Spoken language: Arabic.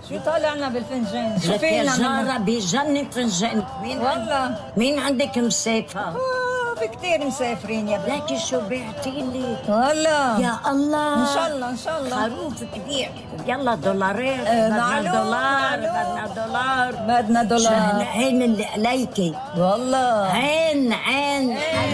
شو طالعنا بالفنجان؟ شو لك يا فينا جارة منه؟ بجنن فنجان. والله مين عندك مسافة؟ في كتير مسافرين يا بنت. لكن شو بعتي لي؟ والله يا الله، ان شاء الله ان شاء الله. خروف كبير. يلا دولارات. بدنا معلوم دولار، بدنا دولار. بدنا دولار. عين اللي عليكي. والله عين